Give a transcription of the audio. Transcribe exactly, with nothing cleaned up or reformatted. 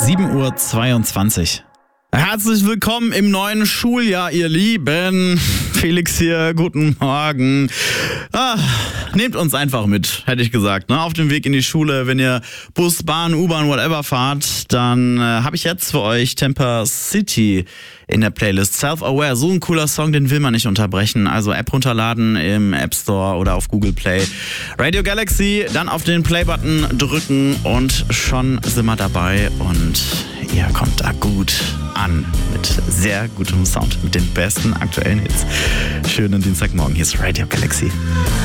sieben Uhr zweiundzwanzig. Herzlich willkommen im neuen Schuljahr, ihr Lieben. Felix hier, guten Morgen. Ah, nehmt uns einfach mit, hätte ich gesagt. Ne? Auf dem Weg in die Schule, wenn ihr Bus, Bahn, U-Bahn, whatever fahrt, dann äh, habe ich jetzt für euch Temper City in der Playlist. Self-Aware, so ein cooler Song, den will man nicht unterbrechen. Also App runterladen im App Store oder auf Google Play. Radio Galaxy, dann auf den Play-Button drücken und schon sind wir dabei. Und ihr kommt da gut an mit sehr gutem Sound, mit den besten aktuellen Hits. Schönen Dienstagmorgen, hier ist Radio Galaxy.